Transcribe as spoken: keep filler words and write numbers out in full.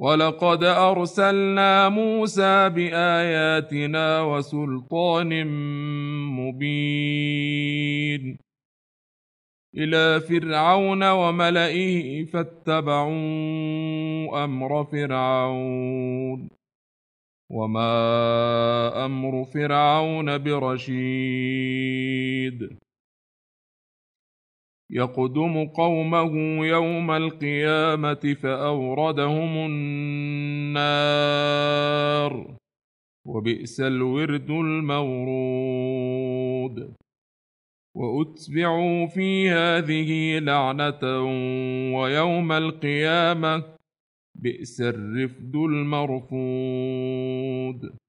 ولقد أرسلنا موسى بآياتنا وسلطان مبين إلى فرعون وملئه فاتبعوا أمر فرعون وما أمر فرعون برشيد يقدم قومه يوم القيامة فأوردهم النار وبئس الورد المورود وأتبعوا في هذه لعنة ويوم القيامة بئس الرفد المرفود